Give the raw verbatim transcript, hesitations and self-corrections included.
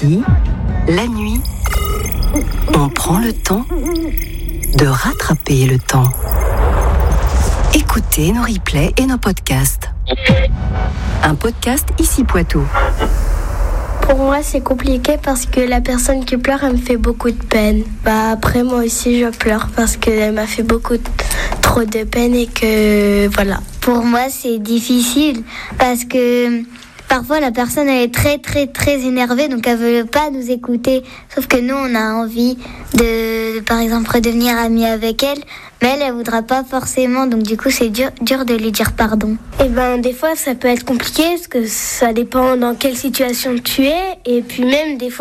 Ici, la nuit, on prend le temps de rattraper le temps. Écoutez nos replays et nos podcasts. Un podcast Ici Poitou. Pour moi, c'est compliqué parce que la personne qui pleure, elle me fait beaucoup de peine. Bah après, moi aussi, je pleure parce qu'elle m'a fait beaucoup de, trop de peine et que voilà. Pour moi, c'est difficile parce que parfois la personne elle est très très très énervée, donc elle veut pas nous écouter. Sauf que nous, on a envie de, par exemple, redevenir amis avec elle, mais elle, elle voudra pas forcément. Donc du coup, c'est dur dur de lui dire pardon. Et ben des fois, ça peut être compliqué parce que ça dépend dans quelle situation tu es et puis même des fois.